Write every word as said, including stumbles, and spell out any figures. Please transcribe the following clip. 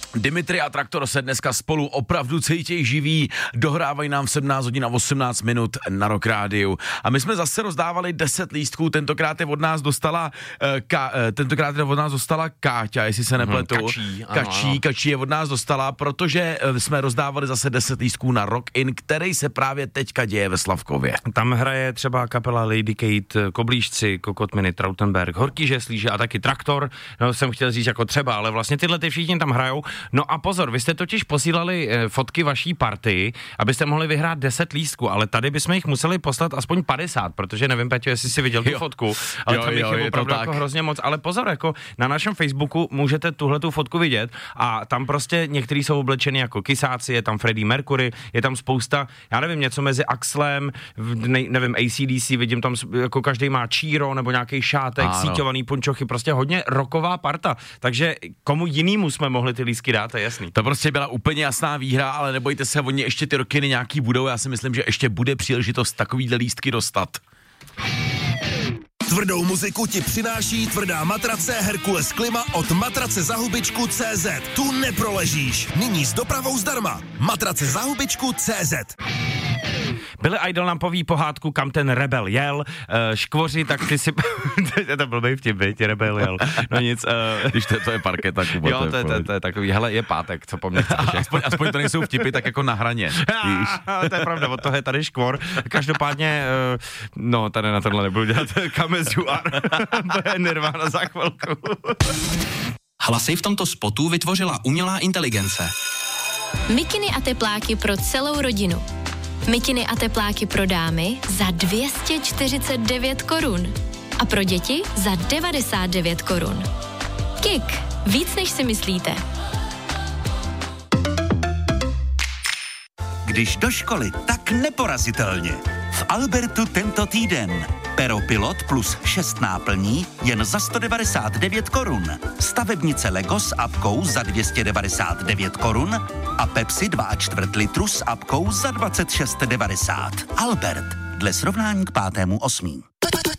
Dimitri a Traktor se dneska spolu opravdu cítějí živí, dohrávají nám v sedmnáct hodin a osmnáct minut na Rock Rádiu. A my jsme zase rozdávali deset lístků, tentokrát je od nás dostala, uh, ka, uh, tentokrát je od nás dostala Káťa, jestli se nepletu. Hmm, kačí, ano, kačí, ano. kačí je od nás dostala, protože uh, jsme rozdávali zase deset lístků na Rock In, který se právě teďka děje ve Slavkově. Tam hraje třeba kapela Lady Kate, Koblížci, Kokotminy, Trautenberg, Horký žeslíže a taky Traktor. No, jsem chtěl říct jako třeba, ale vlastně tyhle ty všichni tam hrajou. No a pozor, vy jste totiž posílali e, fotky vaší party, abyste mohli vyhrát deset lístků, ale tady bychom jich museli poslat aspoň padesát, protože nevím, Peťo, jestli jsi viděl tu jo. fotku, ale jo, tam jich jo, je je opravdu jako hrozně moc. Ale pozor, jako na našem Facebooku můžete tuhletu fotku vidět a tam prostě některý jsou oblečeni jako kysáci, je tam Freddie Mercury, je tam spousta, já nevím, něco mezi Axlem, ne, nevím, A C D C, vidím tam, jako každý má číro nebo nějaký šátek, ano. Síťovaný pončochy, prostě hodně rocková parta, takže komu jinýmu jsme mohli ty lístky dát, je jasný. To prostě byla úplně jasná výhra, ale nebojte se, oni ještě ty rokiny nějaký budou, já si myslím, že ještě bude příležitost takovýhle lístky dostat. Tvrdou muziku ti přináší tvrdá matrace Herkules Klima od matrace za hubičku tečka cé zet. Tu neproležíš. Nyní s dopravou zdarma. Matrace za hubičku tečka cé zet. Billy Idol nám poví pohádku, kam ten rebel jel, uh, škvoři, tak ty si... to byl bej vtip, bej, rebel jel. No nic. Uh... Když to, to je parketa, Kubo. Jo, to je, to, je, to je takový, hele, je pátek, co po mně chceš. aspoň, aspoň to nejsou vtipy, tak jako na hraně. To je pravda, od toho je tady škvor. Každopádně, uh, no, tady na tohle nebudu dělat kamezuar. To je Nirvana za chvilku. Hlasy v tomto spotu vytvořila umělá inteligence. Mikiny a tepláky pro celou rodinu. Mikiny a tepláky pro dámy za dvě stě čtyřicet devět korun a pro děti za devadesát devět korun. Kik, víc než si myslíte. Když do školy, tak neporazitelně. V Albertu tento týden. Pero Pilot plus šest náplní jen za sto devadesát devět korun. Stavebnice Lego s apkou za dvě stě devadesát devět korun a Pepsi dva a čtvrt litru s apkou za dvacet šest devadesát. Albert, dle srovnání k pátému osmý.